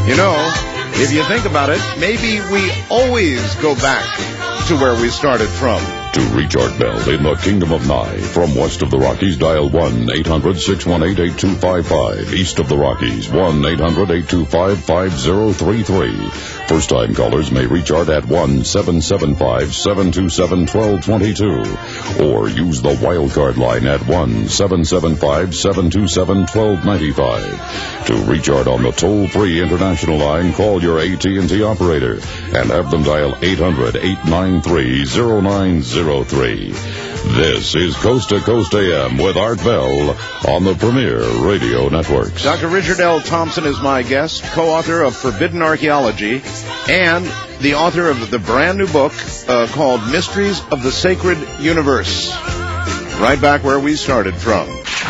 You know, if you think about it, maybe we always go back to where we started from. To reach Art Bell in the Kingdom of Nye, from west of the Rockies, dial 1-800-618-8255. East of the Rockies, 1-800-825-5033. First-time callers may reach Art at 1-775-727-1222. Or use the wildcard line at 1-775-727-1295. To reach Art on the toll-free international line, call your AT&T operator and have them dial 800-893-0903. This is Coast to Coast AM with Art Bell on the Premier Radio Networks. Dr. Richard L. Thompson is my guest, co-author of Forbidden Archaeology and the author of the brand new book called Mysteries of the Sacred Universe. Right back where we started from.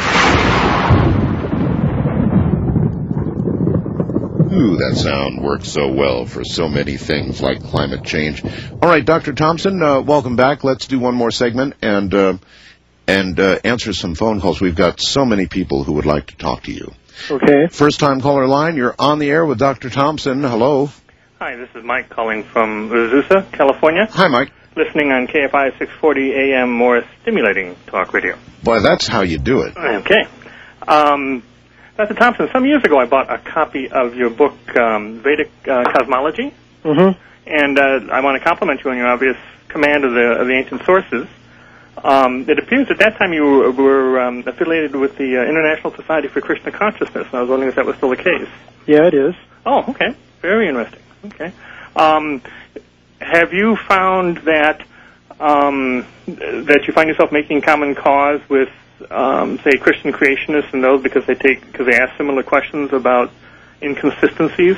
Ooh, that sound works so well for so many things like climate change. All right, Dr. Thompson, welcome back. Let's do one more segment and answer some phone calls. We've got so many people who would like to talk to you. Okay. First-time caller line, you're on the air with Dr. Thompson. Hello. Hi, this is Mike calling from Azusa, California. Hi, Mike. Listening on KFI 640 AM, more stimulating talk radio. Boy, that's how you do it. Okay. Dr. Thompson, some years ago I bought a copy of your book, Vedic Cosmology. Mm-hmm. And I want to compliment you on your obvious command of the ancient sources. It appears at that time you were affiliated with the International Society for Krishna Consciousness, and I was wondering if that was still the case. Yeah, it is. Oh, okay. Very interesting. Okay. Have you found that you find yourself making common cause with, say, Christian creationists and those because they ask similar questions about inconsistencies?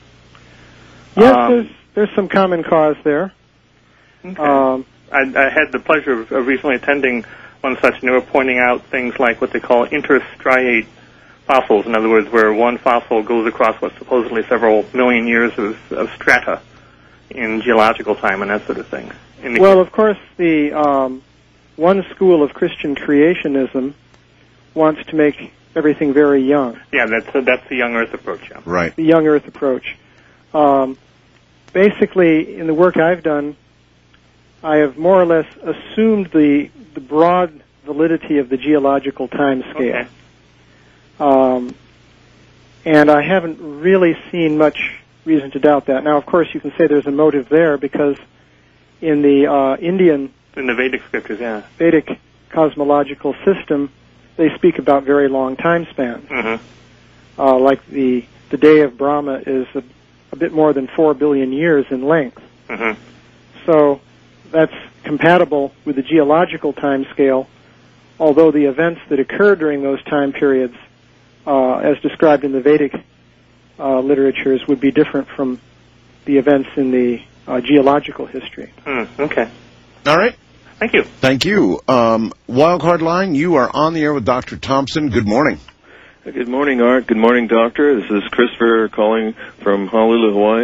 Yes, there's some common cause there. Okay. I had the pleasure of recently attending one such, and they were pointing out things like what they call interstriate fossils. In other words, where one fossil goes across what's supposedly several million years of strata in geological time and that sort of thing. Well, of course, the one school of Christian creationism wants to make everything very young. Yeah, that's the young Earth approach. Yeah. Right. The young Earth approach. Basically, in the work I've done, I have more or less assumed the broad validity of the geological time scale. Okay. And I haven't really seen much reason to doubt that. Now, of course, you can say there's a motive there because in the in the Vedic scriptures, yeah. Vedic cosmological system, they speak about very long time spans. Mm-hmm. Like the day of Brahma is a bit more than 4 billion years in length. Mm-hmm. So that's compatible with the geological time scale, although the events that occur during those time periods, as described in the Vedic literatures, would be different from the events in the geological history. Okay. All right. Thank you. Thank you. Wildcard line, you are on the air with Dr. Thompson. Good morning. Good morning, Art. Good morning, Doctor. This is Christopher calling from Honolulu, Hawaii.